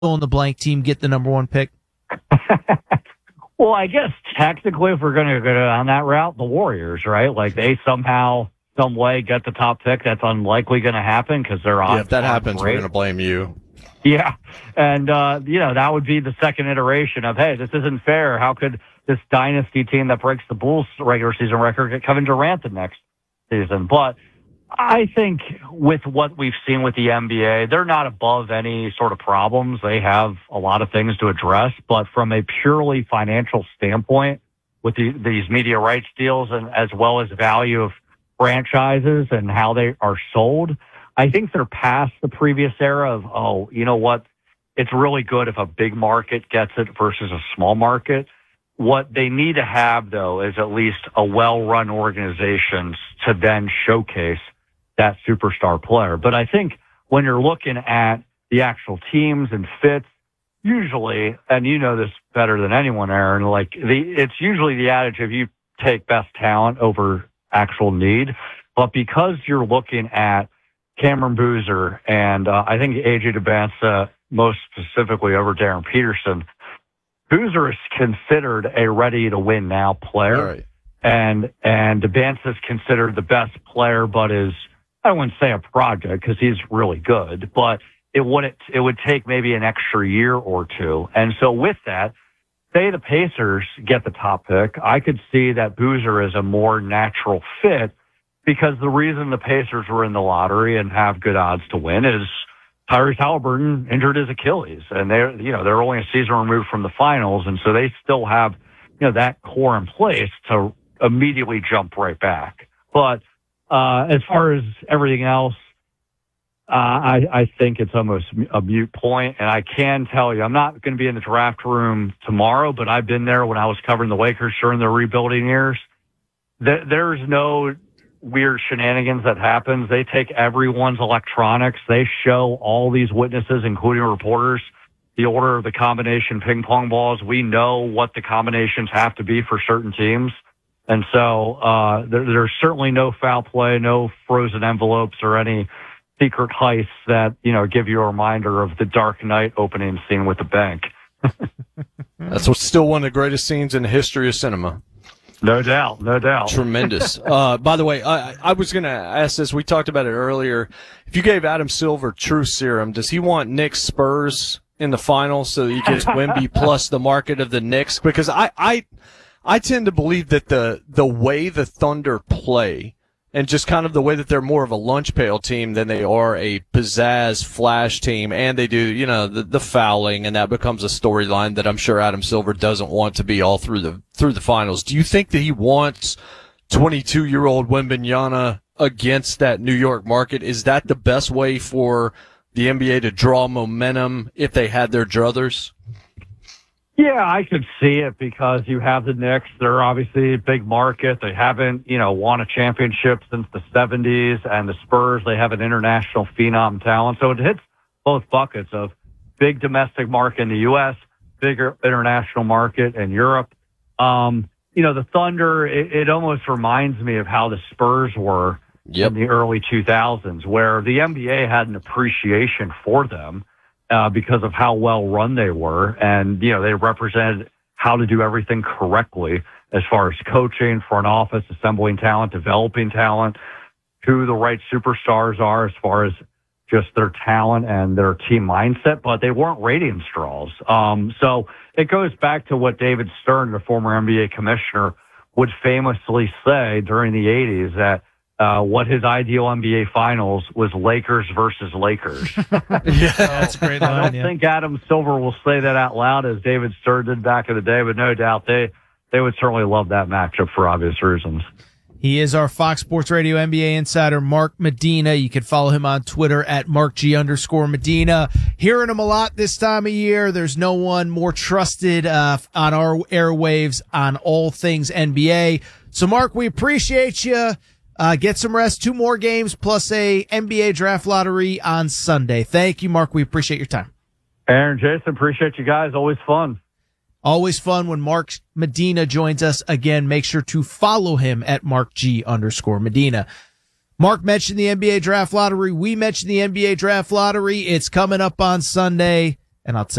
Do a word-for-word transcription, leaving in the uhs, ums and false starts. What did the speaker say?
in the blank team get the number one pick? Well, I guess technically, if we're going to go down that route, the Warriors, right? Like they somehow, some way get the top pick. That's unlikely going to happen because they're on. Yeah, if that happens, great. We're going to blame you. Yeah, and uh, you know that would be the second iteration of, hey, this isn't fair. How could this dynasty team that breaks the Bulls' regular season record get Kevin Durant the next season? But I think with what we've seen with the N B A, they're not above any sort of problems. They have a lot of things to address, but from a purely financial standpoint, with the, these media rights deals and as well as value of franchises and how they are sold, I think they're past the previous era of, oh, you know what? It's really good if a big market gets it versus a small market. What they need to have, though, is at least a well-run organization to then showcase that superstar player. But I think when you're looking at the actual teams and fits, usually, and you know this better than anyone, Aaron, like the, it's usually the adage of you take best talent over actual need. But because you're looking at Cameron Boozer and uh, I think A J Dubance, most specifically over Darren Peterson, Boozer is considered a ready-to-win now player. Right. And, and Dubance is considered the best player, but is, I wouldn't say a project because he's really good, but it wouldn't, it would take maybe an extra year or two. And so with that, say the Pacers get the top pick, I could see that Boozer is a more natural fit because the reason the Pacers were in the lottery and have good odds to win is Tyrese Halliburton injured his Achilles, and they're, you know, they're only a season removed from the finals. And so they still have, you know, that core in place to immediately jump right back. But, Uh, as far as everything else, uh, I, I think it's almost a moot point. And I can tell you, I'm not going to be in the draft room tomorrow, but I've been there when I was covering the Lakers during their rebuilding years. There, there's no weird shenanigans that happens. They take everyone's electronics. They show all these witnesses, including reporters, the order of the combination ping pong balls. We know what the combinations have to be for certain teams. And so uh, there, there's certainly no foul play, no frozen envelopes or any secret heists that, you know, give you a reminder of the Dark Knight opening scene with the bank. That's what's still one of the greatest scenes in the history of cinema. No doubt, no doubt. Tremendous. uh, by the way, I, I was going to ask this. We talked about it earlier. If you gave Adam Silver truth serum, does he want Knicks Spurs in the finals so that he gets Wemby plus the market of the Knicks? Because I, I – I tend to believe that the, the way the Thunder play and just kind of the way that they're more of a lunch pail team than they are a pizzazz flash team, and they do, you know, the, the fouling, and that becomes a storyline that I'm sure Adam Silver doesn't want to be all through the through the finals. Do you think that he wants twenty-two-year-old Wembanyama against that New York market? Is that the best way for the N B A to draw momentum if they had their druthers? Yeah, I could see it because you have the Knicks. They're obviously a big market. They haven't, you know, won a championship since the seventies. And the Spurs, they have an international phenom talent. So it hits both buckets of big domestic market in the U S, bigger international market in Europe. Um, you know, the Thunder, it, it almost reminds me of how the Spurs were yep. in the early two thousands, where the N B A had an appreciation for them. Uh, because of how well run they were. And, you know, they represented how to do everything correctly as far as coaching, front office, assembling talent, developing talent, who the right superstars are as far as just their talent and their team mindset, but they weren't ratings draws. Um, so it goes back to what David Stern, the former N B A commissioner, would famously say during the eighties that Uh, what his ideal N B A finals was Lakers versus Lakers. Yeah, that's a great line. I don't yeah. think Adam Silver will say that out loud as David Stern did back in the day, but no doubt they, they would certainly love that matchup for obvious reasons. He is our Fox Sports Radio N B A insider, Mark Medina. You can follow him on Twitter at MarkG underscore Medina. Hearing him a lot this time of year. There's no one more trusted uh, on our airwaves on all things N B A. So, Mark, we appreciate you. Uh, get some rest, two more games, plus a N B A draft lottery on Sunday. Thank you, Mark. We appreciate your time. Aaron, Jason, appreciate you guys. Always fun. Always fun when Mark Medina joins us. Again, make sure to follow him at MarkG underscore Medina. Mark mentioned the N B A draft lottery. We mentioned the N B A draft lottery. It's coming up on Sunday. and I'll